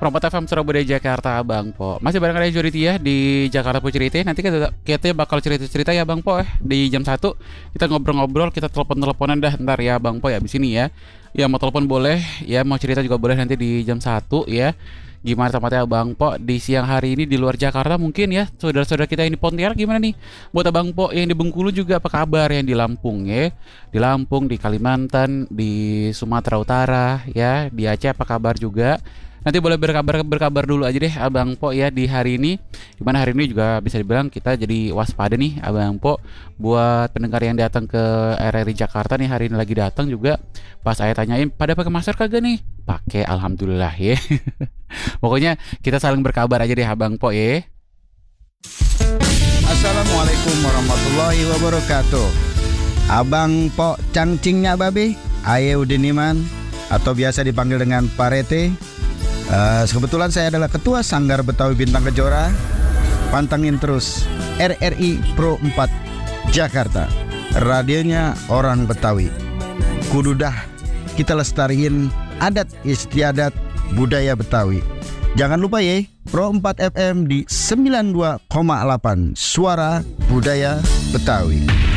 Perempat FM Surabaya Jakarta Bang Po. Masih bareng ada Juriti ya di Jakarta Po Cerita. Nanti kita bakal cerita-cerita ya Bang Po di jam 1. Kita ngobrol-ngobrol, kita telepon-teleponan dah ntar ya Bang Po ya di sini ya. Ya mau telepon boleh, ya mau cerita juga boleh nanti di jam 1 ya. Gimana tempatnya Abang Po di siang hari ini di luar Jakarta mungkin ya. Saudara-saudara kita yang di Pontianak gimana nih? Buat Abang Po yang di Bengkulu juga apa kabar, yang di Lampung ya? Di Lampung, di Kalimantan, di Sumatera Utara ya, di Aceh apa kabar juga? Nanti boleh berkabar dulu aja deh Abang Po ya di hari ini. Dimana hari ini juga bisa dibilang kita jadi waspada nih Abang Po. Buat pendengar yang datang ke RRI Jakarta nih hari ini lagi datang juga. Pas saya tanyain pada pakai masker kagak nih? Pakai, alhamdulillah ya. Pokoknya kita saling berkabar aja deh Abang Po ya. Assalamualaikum warahmatullahi wabarakatuh. Abang Po cangcingnya babi, Aye Udiniman atau biasa dipanggil dengan Parete. Kebetulan saya adalah Ketua Sanggar Betawi Bintang Kejora. Pantengin terus RRI Pro 4 Jakarta, radionya orang Betawi. Kududah kita lestariin adat istiadat budaya Betawi. Jangan lupa ya, Pro 4 FM di 92,8 Suara Budaya Betawi.